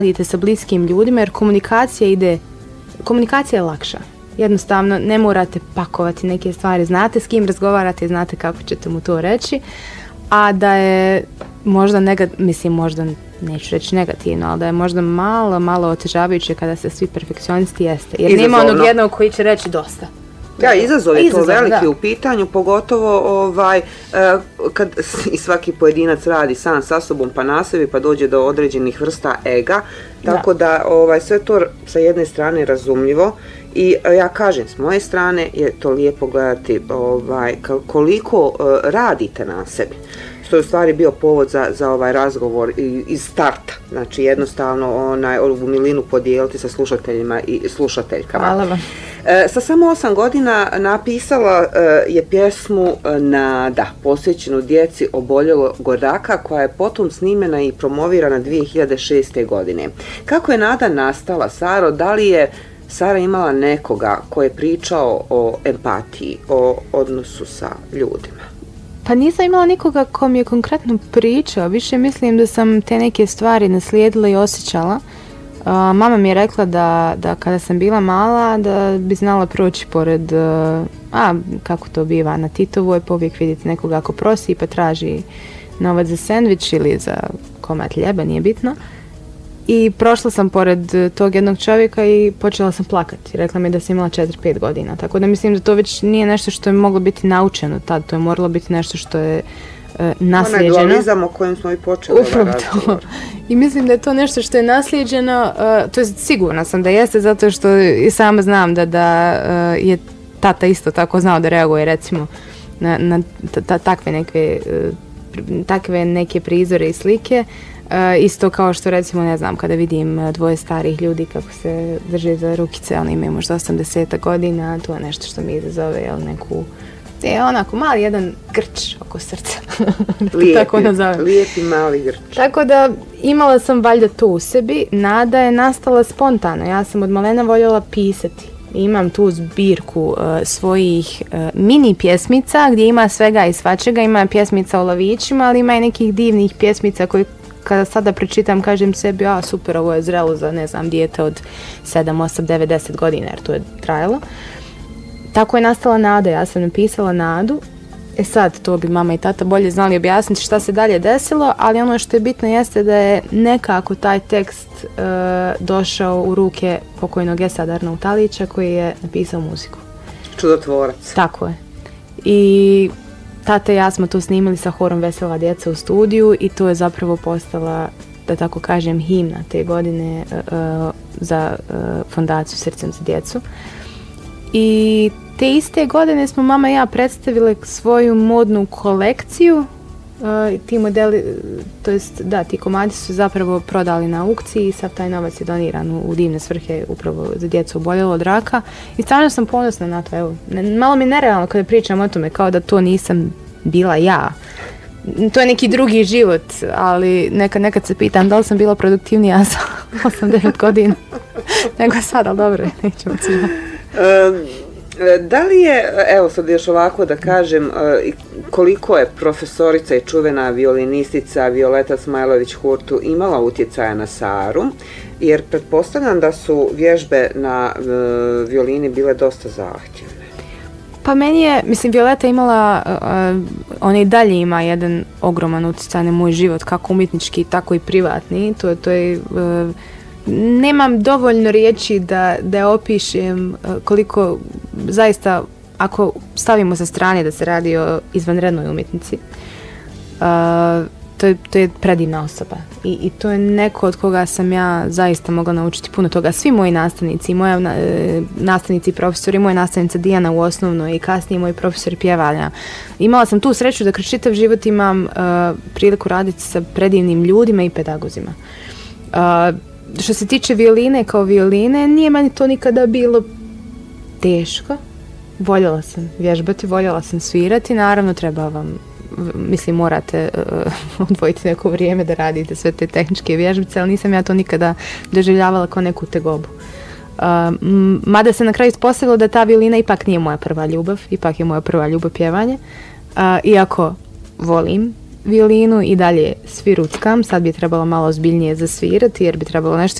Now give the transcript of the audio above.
radite sa bliskim ljudima, jer komunikacija je lakša. Jednostavno, ne morate pakovati neke stvari, znate s kim razgovarate i znate kako ćete mu to reći, a da je možda možda neću reći negativno, ali da je možda malo otežavajuće kada se svi perfekcionisti jeste. Jer nema onog jednog koji će reći dosta. Da, izazov je to veliki u pitanju, pogotovo kad i svaki pojedinac radi sam sa sobom pa na sebi, pa dođe do određenih vrsta ega, tako da sve to sa jedne strane razumljivo i ja kažem, s moje strane je to lijepo gledati koliko radite na sebi. Što je u stvari bio povod za ovaj razgovor iz starta. Znači jednostavno ovu milinu podijeliti sa slušateljima i slušateljkama. Hvala vam. Sa samo 8 godina napisala je pjesmu Nada, posvećenu djeci oboljelog od raka, koja je potom snimena i promovirana 2006. godine. Kako je Nada nastala, Saro? Da li je Sara imala nekoga ko je pričao o empatiji, o odnosu sa ljudima? Pa nisam imala nikoga ko mi je konkretno pričao, više mislim da sam te neke stvari naslijedila i osjećala. Mama mi je rekla da kada sam bila mala da bi znala proći pored, kako to biva na Titovoj, pa uvijek vidjeti nekoga ako prosi pa traži novac za sendvič ili za komad hljeba, nije bitno. I prošla sam pored tog jednog čovjeka i počela sam plakati. Rekla mi je da sam imala 4-5 godina. Tako da mislim da to već nije nešto što je moglo biti naučeno tad. To je moralo biti nešto što je naslijeđeno. Onaj dualizam o kojem smo i počeli razgovor. I mislim da je to nešto što je naslijeđeno. To je sigurna sam da jeste, zato što i sama znam da je tata isto tako znao da reaguje recimo na takve neke prizore i slike. Isto kao što recimo, ne znam, kada vidim dvoje starih ljudi kako se drže za rukice, oni imaju možda 80 godina, to je nešto što mi izazove, neku, onako mali jedan grč oko srca. Lijepi mali grč. Tako da imala sam valjda to u sebi. Nada je nastala spontano. Ja sam od malena voljela pisati. Imam tu zbirku svojih mini pjesmica gdje ima svega i svačega. Ima pjesmica o lavićima, ali ima i nekih divnih pjesmica koji kada sada prečitam, kažem sebi, super, ovo je zrelo za, ne znam, dijete od 7, 8, 9, 10 godina, jer to je trajalo. Tako je nastala Nada, ja sam napisala Nadu. Sad, to bi mama i tata bolje znali objasniti šta se dalje desilo, ali ono što je bitno jeste da je nekako taj tekst došao u ruke pokojnog Esada Arnautalića, koji je napisao muziku. Čudotvorac. Tako je. I tata i ja smo to snimili sa horom Vesela djeca u studiju i to je zapravo postala, da tako kažem, himna te godine za fondaciju Srcem za djecu. I te iste godine smo mama i ja predstavile svoju modnu kolekciju. Ti modeli, to jest da, ti komadi su zapravo prodali na aukciji i sav taj novac je doniran u divne svrhe upravo za djecu oboljelo od raka. I stvarno sam ponosna na to. Evo, malo mi je nerealno kada pričam o tome, kao da to nisam bila ja. To je neki drugi život, ali nekad se pitam da li sam bila produktivnija sa 8-9 godina nego sad, ali dobro, nećemo cijela. Da li je, evo sad još ovako da kažem, koliko je profesorica i čuvena violinistica Violeta Smajlović-Hurtu imala utjecaja na Saru, jer pretpostavljam da su vježbe na violini bile dosta zahtjevne. Pa meni je, mislim, Violeta imala, ona i dalje ima jedan ogroman utjecaj na moj život, kako umjetnički, tako i privatni. To je nemam dovoljno riječi da opišem koliko zaista, ako stavimo sa strane da se radi o izvanrednoj umjetnici, to je predivna osoba. I to je neko od koga sam ja zaista mogla naučiti puno toga. Svi moji nastavnici, nastavnici i profesori, moja nastavnica Dijana u osnovnoj i kasnije moji profesori pjevanja. Imala sam tu sreću da kroz čitav život imam priliku raditi sa predivnim ljudima i pedagozima. Što se tiče violine kao violine, nije meni to nikada bilo teško. Voljela sam vježbati, voljela sam svirati. Naravno, treba vam, mislim, morate odvojiti neko vrijeme da radite sve te tehničke vježbice, ali nisam ja to nikada doživljavala kao neku tegobu. Mada se na kraju ispostavilo da ta violina ipak nije moja prva ljubav, ipak je moja prva ljubav pjevanje. Iako volim violinu i dalje sviruckam, sad bi trebalo malo ozbiljnije zasvirati jer bi trebalo nešto